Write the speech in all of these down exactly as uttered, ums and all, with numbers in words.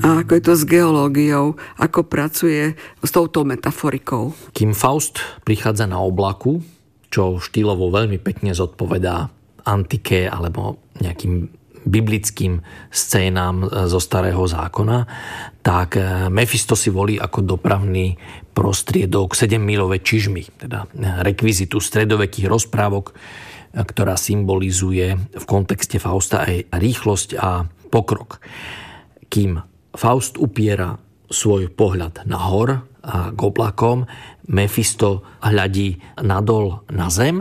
A ako je to s geológiou? Ako pracuje s touto metaforikou? Kým Faust prichádza na oblaku, čo štýlovo veľmi pekne zodpovedá antike alebo nejakým biblickým scénám zo Starého zákona, tak Mefisto si volí ako dopravný prostriedok sedemmilové čižmy, teda rekvizitu stredovekých rozprávok, ktorá symbolizuje v kontexte Fausta aj rýchlosť a pokrok. Kým Faust upiera svoj pohľad nahor a k oblakom, Mefisto hľadí nadol na zem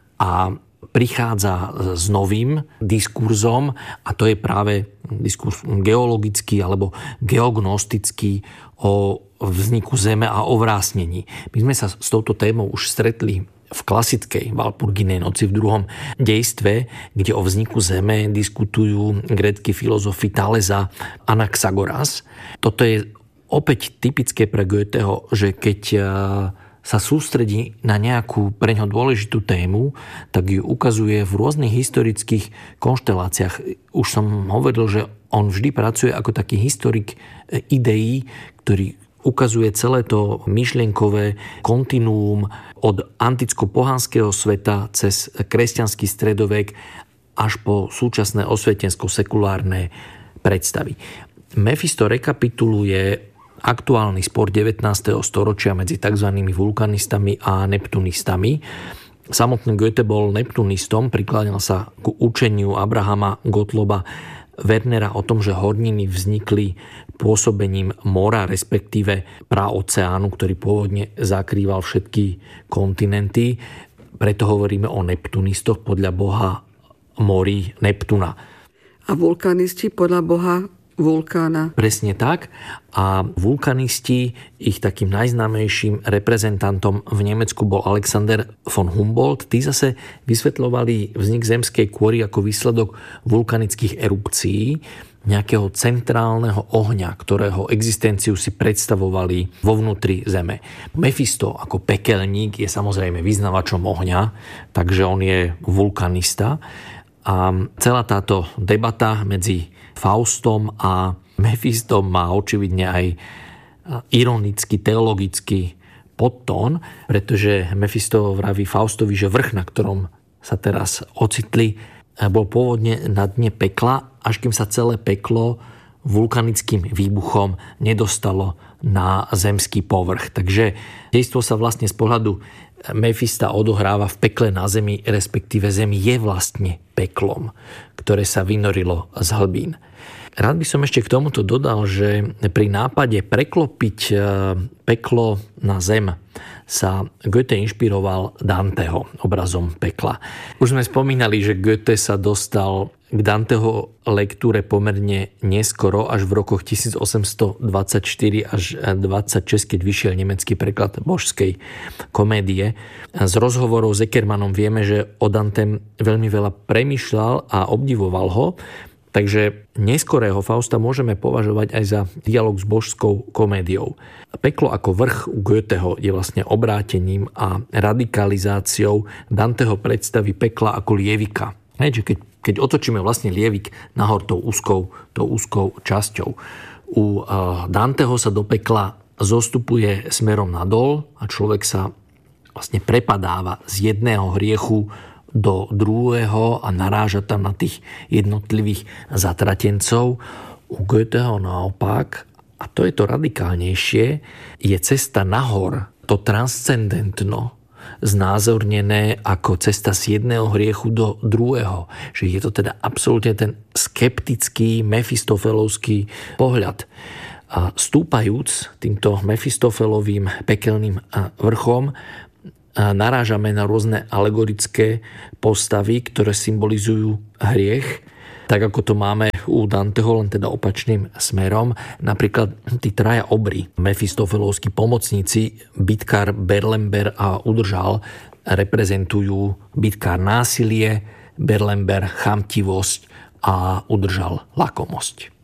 a prichádza s novým diskurzom, a to je práve diskurs geologický alebo geognostický o vzniku Zeme a o vrásnení. My sme sa s touto témou už stretli v klasickej Walpurginej noci v druhom dejstve, kde o vzniku Zeme diskutujú grécki filozofi Thales a Anaxagoras. Toto je opäť typické pre Goetheho, že keď sa sústredí na nejakú pre ňo dôležitú tému, tak ju ukazuje v rôznych historických konšteláciách. Už som hovoril, že on vždy pracuje ako taký historik ideí, ktorý ukazuje celé to myšlienkové kontinuum od anticko-pohanského sveta cez kresťanský stredovek až po súčasné osvietensko-sekulárne predstavy. Mefisto rekapituluje aktuálny spor devätnásteho storočia medzi tzv. Vulkanistami a neptunistami. Samotný Goethe bol neptunistom, prikláňal sa k učeniu Abrahama Gottloba Wernera o tom, že horniny vznikli pôsobením mora, respektíve praoceánu, ktorý pôvodne zakrýval všetky kontinenty. Preto hovoríme o neptunistoch podľa boha morí Neptuna. A vulkanisti podľa boha vulkána. Presne tak. A vulkanisti, ich takým najznámejším reprezentantom v Nemecku bol Alexander von Humboldt. Tí zase vysvetľovali vznik zemskej kôry ako výsledok vulkanických erupcií, nejakého centrálneho ohňa, ktorého existenciu si predstavovali vo vnútri Zeme. Mefisto ako pekelník je samozrejme vyznavačom ohňa, takže on je vulkanista. A celá táto debata medzi Faustom a Mefistom má očividne aj ironický, teologický podtón, pretože Mefisto vraví Faustovi, že vrch, na ktorom sa teraz ocitli, bol pôvodne na dne pekla, až kým sa celé peklo vulkanickým výbuchom nedostalo na zemský povrch. Takže dejstvo sa vlastne z pohľadu Mefista odohráva v pekle na zemi, respektíve zemi je vlastne peklom, ktoré sa vynorilo z hlbín. Rád by som ešte k tomuto dodal, že pri nápade preklopiť peklo na zem sa Goethe inšpiroval Danteho obrazom pekla. Už sme spomínali, že Goethe sa dostal k Danteho lektúre pomerne neskoro, až v rokoch tisícosemstodvadsaťštyri až dvadsaťšesť, keď vyšiel nemecký preklad božskej komédie. Z rozhovorov s Eckermannom vieme, že o Dantem veľmi veľa premýšľal a obdivoval ho, takže neskorého Fausta môžeme považovať aj za dialog s božskou komédiou. Peklo ako vrch u Goetheho je vlastne obrátením a radikalizáciou Danteho predstavy pekla ako lievika. Hej, že keď, keď otočíme vlastne lievik nahor tou úzkou, tou úzkou časťou. U Danteho sa do pekla zostupuje smerom nadol a človek sa vlastne prepadáva z jedného hriechu do druhého a naráža tam na tých jednotlivých zatratencov. U Goetheho naopak, a to je to radikálnejšie, je cesta nahor, to transcendentno, znázornené ako cesta z jedného hriechu do druhého. Že je to teda absolútne ten skeptický, mefistofelovský pohľad. A stúpajúc týmto mefistofelovým pekelným vrchom, narážame na rôzne alegorické postavy, ktoré symbolizujú hriech, tak ako to máme u Danteho, len teda opačným smerom. Napríklad tí traja obry, mefistofelovskí pomocníci, Bitkár, Berlember a Udržal, reprezentujú Bitkár násilie, Berlember chamtivosť a Udržal lakomosť.